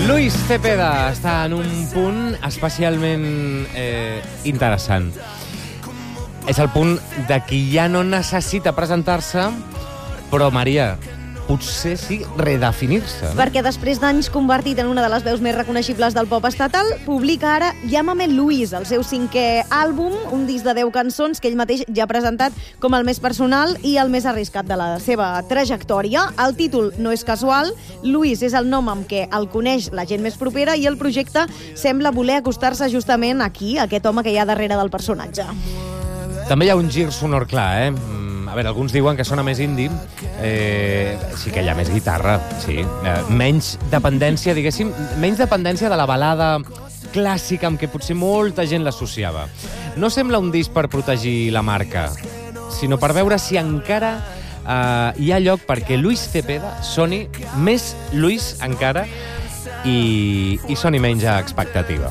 Luis Cepeda està en un punt especialment interessant. És el punt de qui ja no necessita presentar-se, però, Maria, potser sí redefinir-se. Perquè després d'anys convertit en una de les veus més reconeixibles del pop estatal, publica ara Llámame Luis, el seu 5è àlbum, un disc de 10 cançons que ell mateix ja ha presentat com el més personal i el més arriscat de la seva trajectòria. El títol no és casual, Luis és el nom amb què el coneix la gent més propera i el projecte sembla voler acostar-se justament aquí, a aquest home que hi ha darrere del personatge. També hi ha un gir sonor clar, A veure, alguns diuen que sona més indie, sí que hi ha més guitarra, sí. Menys dependència, diguéssim, menys dependència de la balada clàssica amb què potser molta gent l'associava. No sembla un disc per protegir la marca, sinó per veure si encara hi ha lloc perquè Luis Cepeda soni més Luis encara i soni menys a expectativa.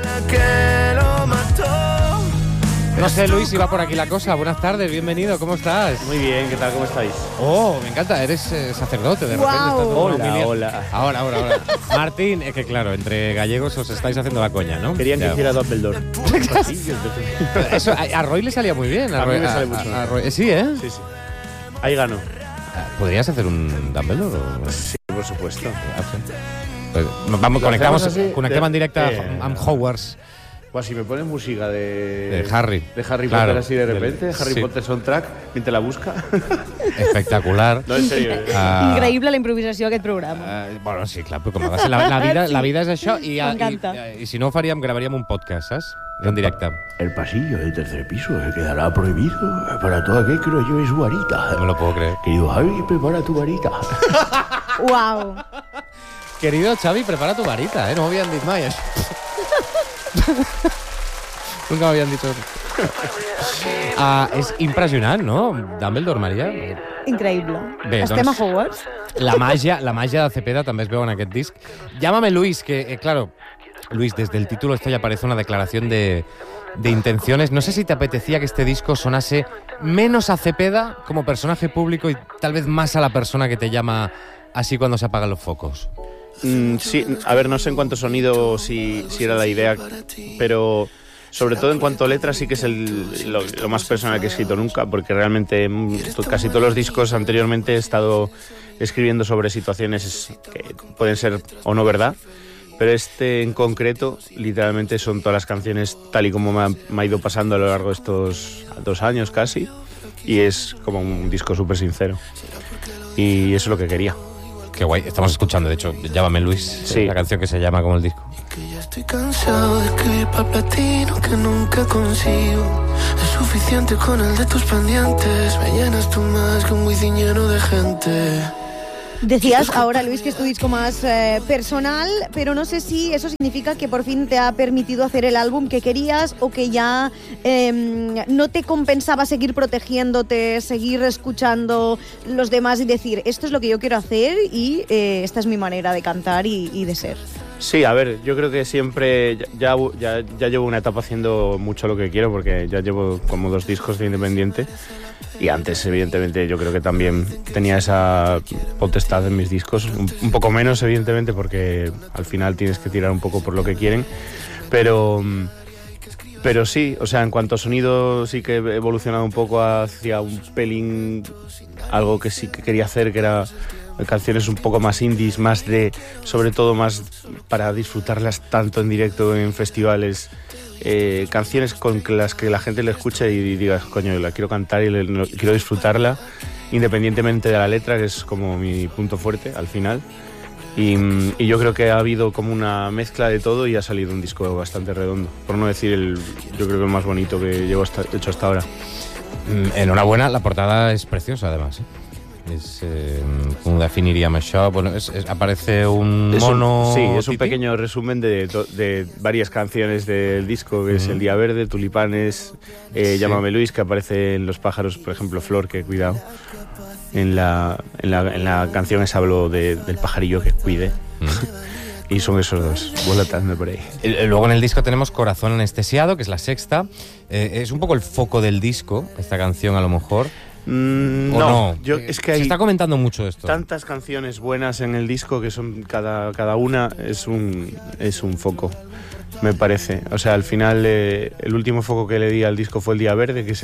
No sé, Luis, si va por aquí la cosa. Buenas tardes, bienvenido, ¿cómo estás? Muy bien, ¿qué tal? ¿Cómo estáis? Oh, me encanta, eres sacerdote, de repente. Wow. Estás Hola. Ahora. Martín, es que claro, entre gallegos os estáis haciendo la coña, ¿no? Querían que hiciera Dumbledore. Eso, a Roy le salía muy bien. A mí me sale mucho bien. Sí, ¿eh? Sí. Ahí gano. ¿Podrías hacer un Dumbledore? Sí, por supuesto. Pues vamos, conectamos en directo a Hogwarts. Pues si me pones música de Harry. De Harry Claro. Potter así de repente, Harry Sí. Potter soundtrack, mientras la busca. Espectacular. No, en serio. Increïble la improvisació d'aquest programa. Bueno, sí, clar, però com va ser la vida és això i M'encanta. si no ho faríem, gravaríem un podcast, saps? En directe. El pasillo del tercer piso quedará prohibido para todo aquel que no lleve su varita. No me lo puedo creer. Querido Javi, prepara tu varita. Uau. Querido Xavi, prepara tu varita, no m'ho havien dit mai, això. Nunca m'havien dit això. És impressionant, no? Dumbledore, Maria. Increïble. Bé, Estem doncs, a Hogwarts. La màgia de Cepeda també es veu en aquest disc. Llámame Luis, que claro, Luis, desde el título esto ya parece una declaración de intenciones. No sé si te apetecía que este disco sonase menos a Cepeda como personaje público y tal vez más a la persona que te llama así cuando se apagan los focos. Sí, a ver, no sé en cuanto sonido si era la idea, pero sobre todo en cuanto a letras sí que es lo más personal que he escrito nunca, porque realmente casi todos los discos anteriormente he estado escribiendo sobre situaciones que pueden ser o no verdad, pero este en concreto literalmente son todas las canciones tal y como me ha ido pasando a lo largo de estos 2 años casi, y es como un disco súper sincero, y eso es lo que quería. Qué guay, estamos escuchando, de hecho, Llámame Luis, Sí. la canción que se llama como el disco. Que ya estoy cansado de escribir pa' platino que nunca consigo. Es suficiente con el de tus pendientes. Me llenas tú más que un Wizzing lleno de gente. Decías ahora, Luis, que es tu disco más personal, pero no sé si eso significa que por fin te ha permitido hacer el álbum que querías o que ya no te compensaba seguir protegiéndote, seguir escuchando los demás y decir, esto es lo que yo quiero hacer y esta es mi manera de cantar y de ser. Sí, a ver, yo creo que siempre ya llevo una etapa haciendo mucho lo que quiero, porque ya llevo como 2 discos de independiente, y antes evidentemente yo creo que también tenía esa potestad en mis discos, un poco menos evidentemente porque al final tienes que tirar un poco por lo que quieren, pero sí, o sea, en cuanto a sonido sí que he evolucionado un poco hacia un pelín, algo que sí que quería hacer, que era canciones un poco más indies, más de, sobre todo más para disfrutarlas tanto en directo en festivales, canciones con las que la gente le escuche y diga, coño, la quiero cantar y quiero disfrutarla, independientemente de la letra, que es como mi punto fuerte al final. Y yo creo que ha habido como una mezcla de todo y ha salido un disco bastante redondo, por no decir yo creo que el más bonito que llevo hecho hasta ahora. Enhorabuena, la portada es preciosa además, ¿cómo definiríamos això? Bueno, aparece un mono... Sí, es un tití. pequeño resumen de varias canciones del disco, que es El Día Verde, Tulipanes, Llámame Luis, que aparece en Los Pájaros, por ejemplo, Flor, que cuidado. En la canción esa hablo del pajarillo que cuide. Y son esos 2, volando por ahí. Luego en el disco tenemos Corazón Anestesiado, que es la 6ª. Es un poco el foco del disco, esta canción a lo mejor. no? Es que se hay está comentando mucho esto. tantas canciones buenas en el disco que son cada una es un foco, me parece. O sea, al final el último foco que le di al disco fue El Día Verde, que es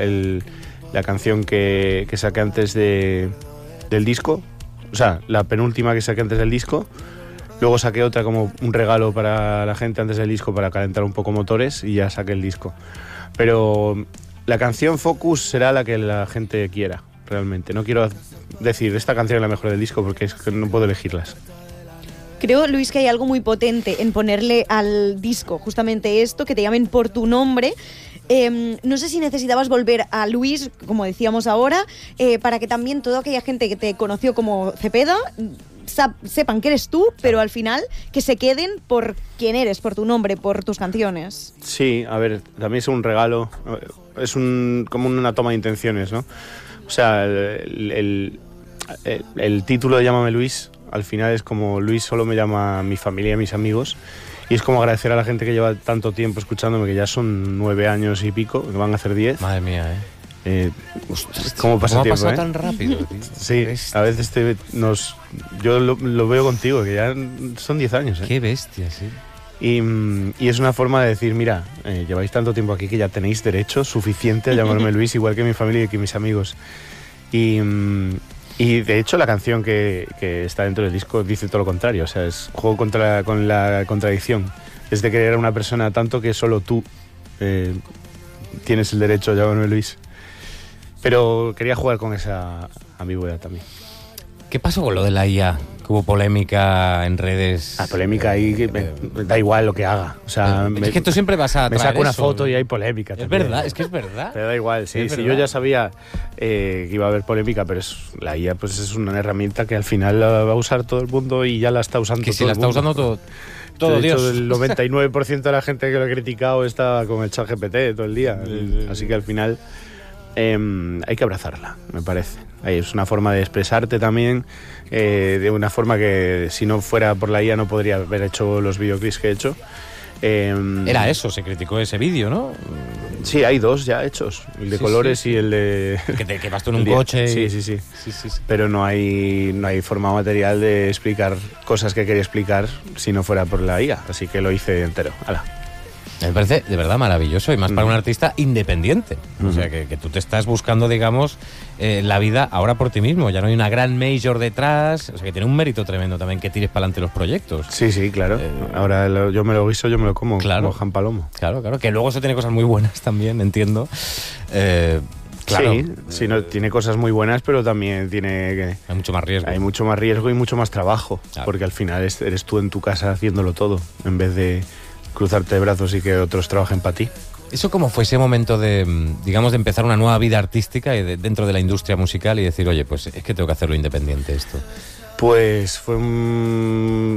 la canción que saqué antes del disco. O sea, la penúltima que saqué antes del disco. Luego saqué otra como un regalo para la gente antes del disco para calentar un poco motores y ya saqué el disco. Pero la canción Focus será la que la gente quiera, realmente. No quiero decir esta canción es la mejor del disco porque es que no puedo elegirlas. Creo, Luis, que hay algo muy potente en ponerle al disco justamente esto, que te llamen por tu nombre. No sé si necesitabas volver a Luis, como decíamos ahora, para que también toda aquella gente que te conoció como Cepeda sepan que eres tú, pero al final que se queden por quién eres, por tu nombre, por tus canciones. Sí, a ver, también es un regalo, es como una toma de intenciones, ¿no? O sea, el título de Llámame Luis, al final es como Luis solo me llama mi familia y mis amigos, y es como agradecer a la gente que lleva tanto tiempo escuchándome, que ya son 9 años y pico, que van a hacer 10. Madre mía, ¿Cómo pasa el tiempo? ¿Cómo ha pasado tan rápido, tío? Sí, a veces yo lo veo contigo, que ya son 10 años. Qué bestia, sí. Y es una forma de decir, mira, lleváis tanto tiempo aquí que ya tenéis derecho suficiente a llamarme Luis, igual que mi familia y que mis amigos. Y de hecho la canción que está dentro del disco dice todo lo contrario, o sea, es juego con la contradicción. Es de querer a una persona tanto que solo tú tienes el derecho a llamarme Luis. Pero quería jugar con esa ambigüedad también. ¿Qué pasó con lo de la IA? Que hubo polémica en redes. La polémica ahí, da igual lo que haga. O sea, es que tú siempre vas a me traer saco una eso. foto y hay polémica. Es también. verdad, es que es verdad. Pero da igual, sí. Sí, Yo ya sabía que iba a haber polémica, pero la IA pues es una herramienta que al final la va a usar todo el mundo y ya la está usando que todo si la está usando todo de hecho, Dios. el 99% de la gente que lo ha criticado está con el ChatGPT todo el día. Así que al final hay que abrazarla, me parece. Es una forma de expresarte también, de una forma que si no fuera por la IA no podría haber hecho los videoclips que he hecho. Era eso, se criticó ese vídeo, ¿no? Sí, hay 2 ya hechos, el de colores y el de... Que vas tú en un coche. Sí. Pero no hay forma material de explicar cosas que quería explicar si no fuera por la IA, así que lo hice entero. ¡Hala! Me parece de verdad maravilloso y más para un artista independiente. O sea, que tú te estás buscando, digamos, la vida ahora por ti mismo. Ya no hay una gran major detrás. O sea, que tiene un mérito tremendo también que tires para adelante los proyectos. Sí, claro. Ahora yo me lo guiso, yo me lo como, claro, como Jan Palomo. Claro. Que luego eso tiene cosas muy buenas también, entiendo. Claro. Sí, no, tiene cosas muy buenas, pero también hay mucho más riesgo. Hay mucho más riesgo y mucho más trabajo. Claro. Porque al final eres tú en tu casa haciéndolo todo, en vez de cruzarte de brazos y que otros trabajen para ti. ¿Eso cómo fue ese momento de, digamos, de empezar una nueva vida artística y dentro de la industria musical y decir, oye, pues es que tengo que hacerlo independiente esto? Pues fue un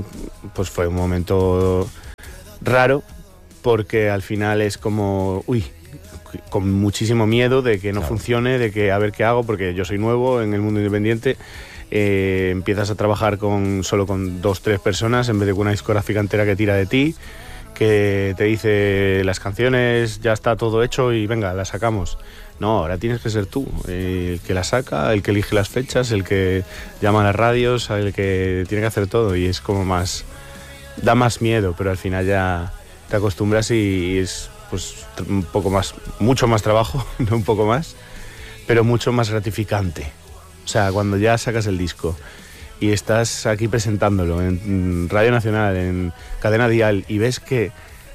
momento raro, porque al final es como, con muchísimo miedo de que no funcione, de que a ver qué hago, porque yo soy nuevo en el mundo independiente. Empiezas a trabajar solo con 2-3 personas en vez de con una discográfica entera que tira de ti, que te dice las canciones, ya está todo hecho y venga, las sacamos. No, ahora tienes que ser tú, el que la saca, el que elige las fechas, el que llama a las radios, el que tiene que hacer todo, y es como da más miedo, pero al final ya te acostumbras y es pues un poco más, mucho más trabajo, no un poco más, pero mucho más gratificante. O sea, cuando ya sacas el disco y estás aquí presentándolo en Radio Nacional, en Cadena Dial, y ves que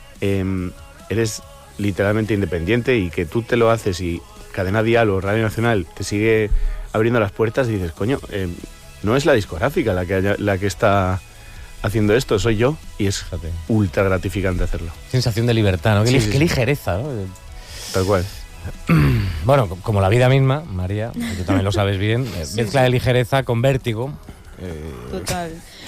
eres literalmente independiente y que tú te lo haces y Cadena Dial o Radio Nacional te sigue abriendo las puertas y dices, coño, no es la discográfica la que está haciendo esto, soy yo, y es ultra gratificante hacerlo. Sensación de libertad, ¿no? Qué ligereza, ¿no? Tal cual. Bueno, como la vida misma, María, tú también lo sabes bien, mezcla de ligereza con vértigo. Total.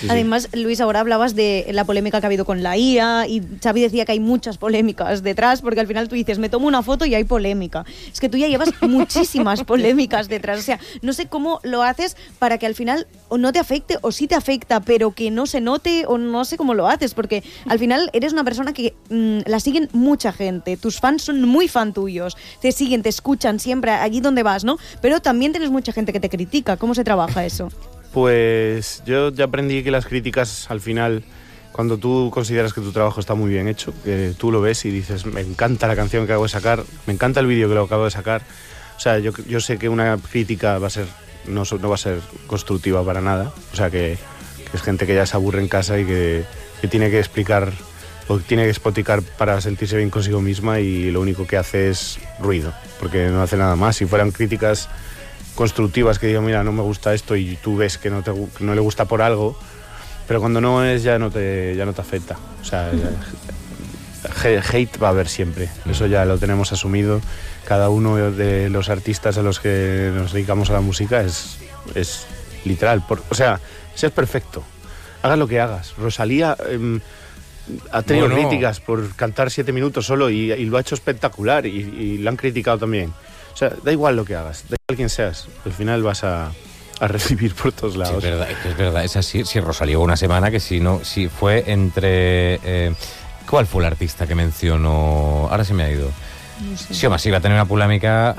Sí, Además, Luis, ahora hablabas de la polémica que ha habido con la IA y Xavi decía que hay muchas polémicas detrás, porque al final tú dices, me tomo una foto y hay polémica. Es que tú ya llevas muchísimas polémicas detrás. O sea, no sé cómo lo haces para que al final o no te afecte o sí te afecta, pero que no se note, o no sé cómo lo haces, porque al final eres una persona que la siguen mucha gente. Tus fans son muy fan tuyos. Te siguen, te escuchan siempre allí donde vas, ¿no? Pero también tienes mucha gente que te critica. ¿Cómo se trabaja eso? Pues yo ya aprendí que las críticas al final, cuando tú consideras que tu trabajo está muy bien hecho, que tú lo ves y dices, me encanta la canción que acabo de sacar, me encanta el vídeo que lo acabo de sacar. O sea, yo sé que una crítica va a ser no va a ser constructiva para nada. O sea, que es gente que ya se aburre en casa y que tiene que explicar o tiene que espoticar para sentirse bien consigo misma, y lo único que hace es ruido, porque no hace nada más. Si fueran críticas constructivas que digan, mira, no me gusta esto, y tú ves que no le gusta por algo, pero cuando no es ya no te afecta. O sea, hate va a haber siempre, eso ya lo tenemos asumido. Cada uno de los artistas a los que nos dedicamos a la música es literal, o sea, seas perfecto, hagas lo que hagas. Rosalía ha tenido críticas por cantar 7 minutos solo y lo ha hecho espectacular, y la han criticado también. O sea, da igual lo que hagas, da igual quién seas, al final vas a recibir por todos lados. Sí, es verdad, es así. Si Rosalía hubo una semana que si fue entre... ¿Cuál fue el artista que mencionó? Ahora se me ha ido. No sé. Sí, home, sí, va tenir una polèmica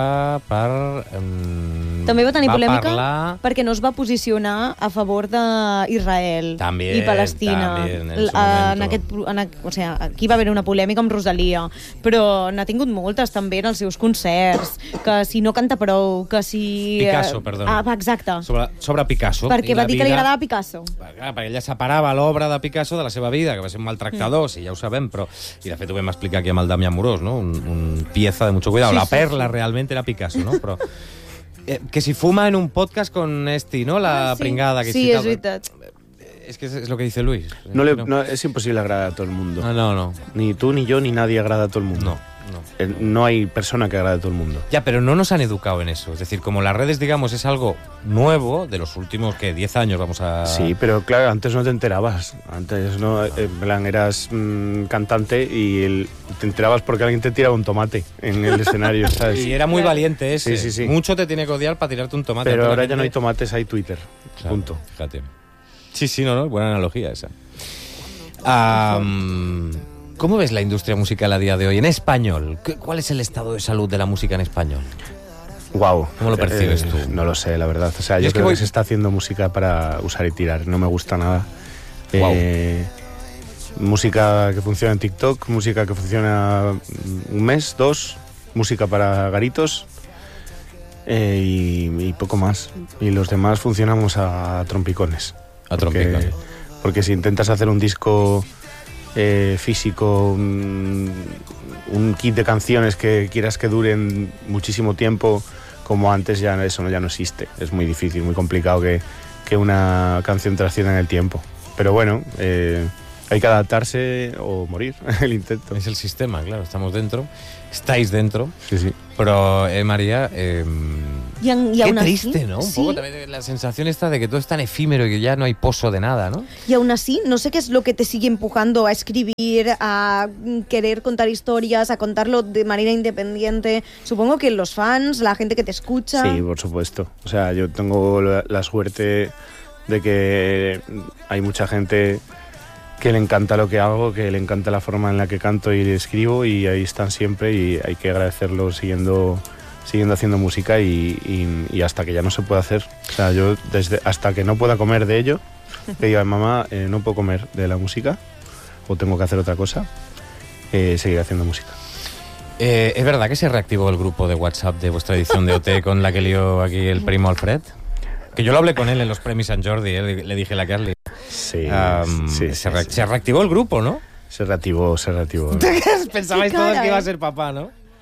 També va tenir polèmica parlar... perquè no es va posicionar a favor d'Israel i Palestina. O sigui, aquí va haver una polèmica amb Rosalia, però n'ha tingut moltes també en els seus concerts, que si no canta prou, que si... Picasso, perdona. Exacte. Sobre Picasso. Perquè va dir que li agradava Picasso. Perquè ella separava l'obra de Picasso de la seva vida, que va ser un maltractador, sí, ja ho sabem, però... I de fet ho vam explicar aquí amb el Damià Morós, no? Un pieza de mucho cuidado. Sí, la perla realmente era Picasso, ¿no? Pero que si fuma en un podcast con ¿no? La pringada que sí, és veritat. Es que es lo que dice Luis. No, es imposible agradar a todo el mundo. No. Ni tú, ni yo, ni nadie agrada a todo el mundo. No. No hay persona que agrade a todo el mundo. Ya, pero no nos han educado en eso. Es decir, como las redes, digamos, es algo nuevo, de los últimos, 10 años vamos a... Sí, pero claro, antes no te enterabas. Antes no, eras cantante y te enterabas porque alguien te tiraba un tomate en el escenario, ¿sabes? Y era muy valiente ese. Sí. Mucho te tiene que odiar para tirarte un tomate. Pero ahora ya no hay tomates, hay Twitter. Claro, punto. Fíjate. Sí, no, buena analogía esa. ¿Cómo ves la industria musical a día de hoy en español? ¿Cuál es el estado de salud de la música en español? Wow. ¿Cómo lo percibes tú? No lo sé, la verdad. O sea, yo creo que se está haciendo música para usar y tirar. No me gusta nada. Wow. Música que funciona en TikTok, música que funciona un mes, 2, música para garitos y poco más. Y los demás funcionamos a trompicones. Porque si intentas hacer un disco físico, un kit de canciones que quieras que duren muchísimo tiempo, como antes, eso ya no existe. Es muy difícil, muy complicado que una canción trascienda en el tiempo. Pero bueno, hay que adaptarse o morir el intento. Es el sistema, claro, estamos dentro, estáis dentro. Sí. Pero, María, qué triste, así, ¿no? Un sí. poco también la sensación esta de que todo es tan efímero y que ya no hay pozo de nada, ¿no? Y aún así, no sé qué es lo que te sigue empujando a escribir, a querer contar historias, a contarlo de manera independiente. Supongo que los fans, la gente que te escucha... Sí, por supuesto. O sea, yo tengo la suerte de que hay mucha gente que le encanta lo que hago, que le encanta la forma en la que canto y escribo, y ahí están siempre, y hay que agradecerlo siguiendo haciendo música y hasta que ya no se puede hacer. O sea, yo hasta que no pueda comer de ello, que diga, mamá, no puedo comer de la música o tengo que hacer otra cosa, seguir haciendo música. ¿Es verdad que se reactivó el grupo de WhatsApp de vuestra edición de OT con la que lió aquí el primo Alfred? Que yo lo hablé con él en los premios Sant Jordi, le dije a la Carly. Sí, se reactivó el grupo, ¿no? Se reactivó. Pensabais todos que iba a ser papá, ¿no?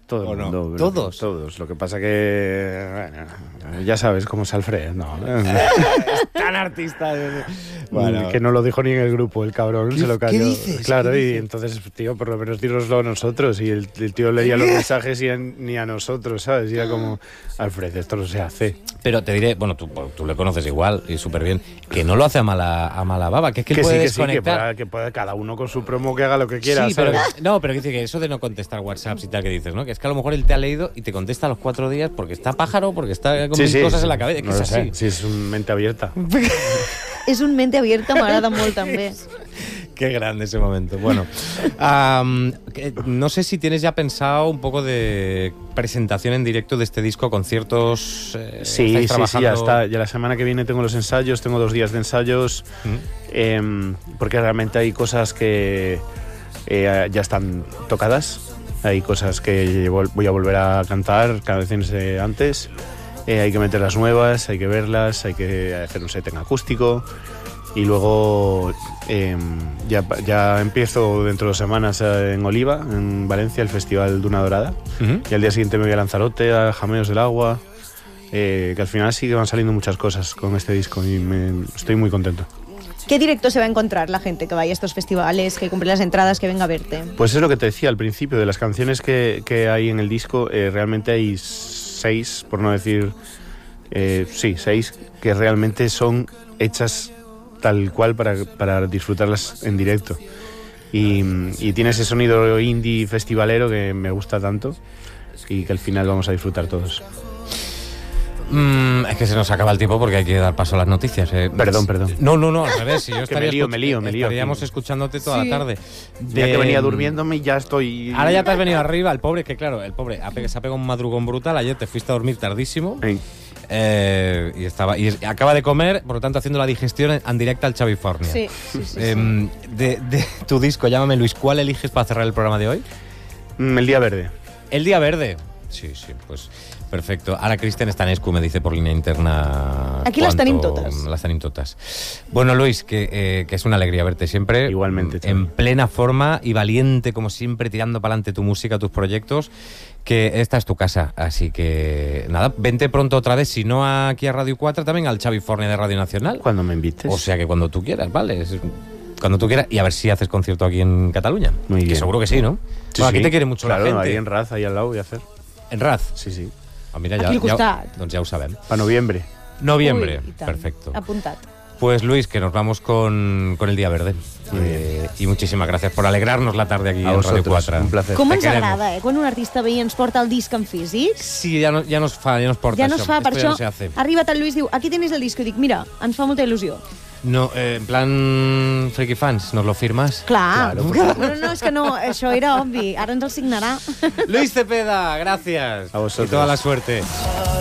Todo ¿O el no? mundo. ¿Todos? Todos. Lo que pasa que... Bueno, ya sabes cómo es Alfred, ¿no? Tan artista. Que no lo dijo ni en el grupo, el cabrón se lo cayó. ¿Qué dices? Claro, ¿Qué y dices? entonces, tío, por lo menos dínoslo a nosotros. Y el tío leía los mensajes y ni a nosotros, ¿sabes? Y era como, Alfred, esto no se hace. Pero te diré, bueno, tú le conoces igual y súper bien, que no lo hace a mala baba, que es que él puede desconectar. Que pueda cada uno con su promo que haga lo que quiera, Sí, pero, ¿sabes? no, pero dice que eso de no contestar WhatsApps y tal que dices, ¿no? Que es que a lo mejor él te ha leído y te contesta a los 4 días porque está pájaro, porque está con mil cosas en la cabeza. Que no es lo sé. así. Sí, es una mente abierta. És un mente abierta, m'agrada molt també. Qué grande ese momento. Bueno, no sé si tienes ya pensado un poco de presentación en directo de este disco, conciertos. Sí, ya está. Ya la semana que viene tengo los ensayos, tengo 2 días de ensayos, porque realmente hay cosas que ya están tocadas, hay cosas que voy a volver a cantar canciones de antes, hay que meter las nuevas, hay que verlas, hay que hacer un set en acústico. Y luego ya empiezo dentro de 2 semanas en Oliva, en Valencia, el Festival Duna Dorada. Y al día siguiente me voy a Lanzarote, a Jameos del Agua. Que al final sí que van saliendo muchas cosas con este disco y estoy muy contento. ¿Qué directo se va a encontrar la gente que vaya a estos festivales, que compre las entradas, que venga a verte? Pues es lo que te decía al principio, de las canciones que hay en el disco, realmente hay 6, por no decir... 6, que realmente son hechas tal cual para disfrutarlas en directo. Y tiene ese sonido indie festivalero que me gusta tanto y que al final vamos a disfrutar todos. Es que se nos acaba el tiempo porque hay que dar paso a las noticias. Perdón. No, al revés. Si yo Que me lío. Estaríamos escuchándote toda la tarde. Ya que venía durmiéndome y ya estoy... Ahora ya te has venido arriba, el pobre, que claro, el pobre se ha pegado un madrugón brutal. Ayer te fuiste a dormir tardísimo. Sí. Y acaba de comer, por lo tanto haciendo la digestión en directo al Chavifornia. Sí. De tu disco, Llámame Luis, ¿cuál eliges para cerrar el programa de hoy? El Día Verde. El Día Verde. Sí, pues perfecto. Ara Cristian Estanescu me dice por línea interna. Aquí las tenim totes. Las tenim totes. Bueno, Luis, que es una alegría verte siempre. Igualmente, Xavi. En plena forma y valiente, como siempre, tirando para adelante tu música, tus proyectos. Que esta es tu casa, así que nada, vente pronto otra vez, si no aquí a Radio 4, también al Chavifornia de Radio Nacional. Cuando me invites. O sea que cuando tú quieras, ¿vale? Cuando tú quieras, y a ver si haces concierto aquí en Cataluña. Muy bien. Que seguro que sí, ¿no? Sí, Bueno, aquí sí. te quiere mucho Claro, la gente. ahí en Raz, ahí al lado voy a hacer. En Raz? Sí. Ah, mira, Aquí al costat. doncs ja ho sabem. Para noviembre. Noviembre, Ui, i tant. perfecto. Apuntat. Pues Luis, que nos vamos con el Día Verde. Y muchísimas gracias por alegrarnos la tarde aquí A en Radio vosotros, 4. un placer. Com Te ens queremos. agrada, quan un artista ve i ens porta el disc en físic? Sí, ja nos porta Ja no es fa, per Esto ya això no se hace. ha arribat el Lluís, diu, aquí tenéis el disco, i dic, mira, ens fa molta il·lusió. No, en plan Freaky Fans, ¿nos lo firmas? Clar, Claro, no, és que no, això era obvi, ara ens el signarà. Luis Cepeda, gracias. A vosotros. Y toda la suerte.